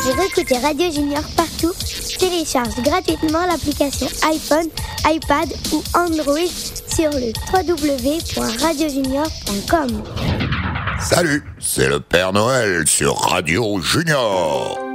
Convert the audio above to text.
Pour écouter Radio Junior partout, télécharge gratuitement l'application iPhone, iPad ou Android sur le www.radiojunior.com. Salut, c'est le Père Noël sur Radio Junior.